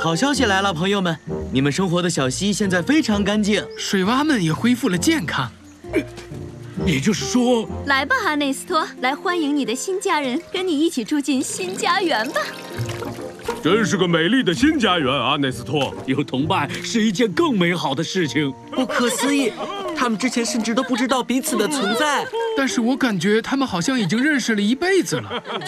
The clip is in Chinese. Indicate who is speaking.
Speaker 1: 好消息来了，朋友们，你们生活的小溪现在非常干净，
Speaker 2: 水蛙们也恢复了健康。
Speaker 3: 也就是说，
Speaker 4: 来吧，阿内斯托，来欢迎你的新家人，跟你一起住进新家园吧。
Speaker 5: 真是个美丽的新家园，阿内斯托。
Speaker 3: 有同伴是一件更美好的事情。
Speaker 6: 不可思议，他们之前甚至都不知道彼此的存在。
Speaker 2: 但是我感觉他们好像已经认识了一辈子了。